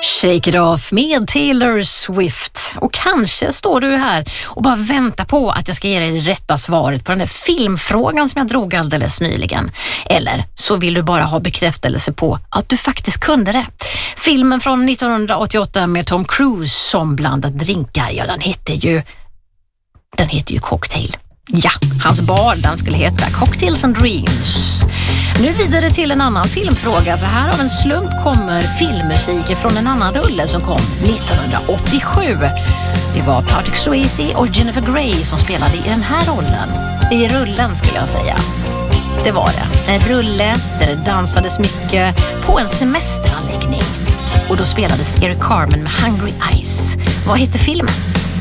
Shake It Off med Taylor Swift. Och kanske står du här och bara väntar på att jag ska ge dig det rätta svaret på den där filmfrågan som jag drog alldeles nyligen. Eller så vill du bara ha bekräftelse på att du faktiskt kunde det. Filmen från 1988 med Tom Cruise som blandat drinkar, ja den heter ju Cocktail. Ja, hans bar den skulle heta Cocktails and Dreams. Nu vidare till en annan filmfråga, för här av en slump kommer filmmusik från en annan rulle som kom 1987. Det var Patrick Swayze och Jennifer Grey som spelade i den här rollen. I rullen skulle jag säga. Det var det. En rulle där det dansades mycket på en semesteranläggning. Och då spelades Eric Carmen med Hungry Eyes. Vad heter filmen?